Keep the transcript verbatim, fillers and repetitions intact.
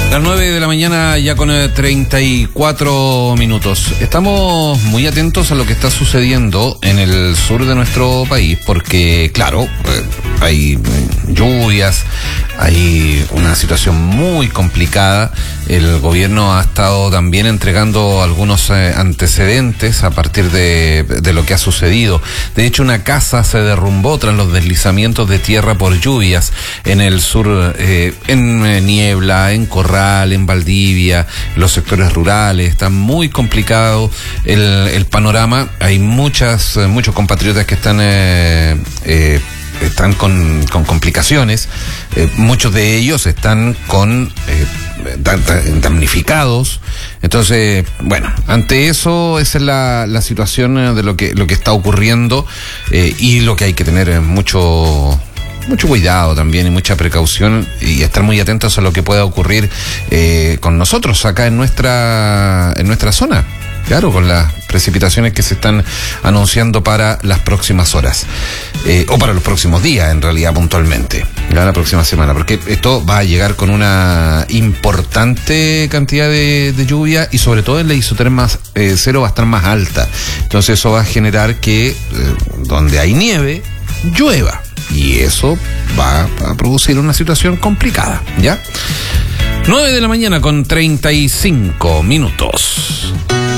Las nueve de la mañana ya con treinta y cuatro minutos. Estamos muy atentos a lo que está sucediendo en el sur de nuestro país porque, claro, eh, hay lluvias, hay una situación muy complicada. El gobierno ha estado también entregando algunos eh, antecedentes a partir de, de lo que ha sucedido. De hecho, una casa se derrumbó tras los deslizamientos de tierra por lluvias en el sur, eh, en eh, Niebla, en Corral, en Valdivia, los sectores rurales. Está muy complicado el, el panorama. Hay muchas, muchos compatriotas que están eh, eh, están con, con complicaciones. Eh, muchos de ellos están con eh, damnificados. Entonces, bueno, ante eso, esa es la, la situación de lo que, lo que está ocurriendo eh, y lo que hay que tener mucho mucho cuidado también y mucha precaución y estar muy atentos a lo que pueda ocurrir eh, con nosotros acá en nuestra en nuestra zona. Claro, con las precipitaciones que se están anunciando para las próximas horas eh, o para los próximos días, en realidad, puntualmente, ya la próxima semana, porque esto va a llegar con una importante cantidad de, de lluvia y sobre todo en la isoterma eh, cero va a estar más alta. Entonces eso va a generar que eh, donde hay nieve, llueva. Y eso va a producir una situación complicada, ¿ya? nueve de la mañana con treinta y cinco minutos.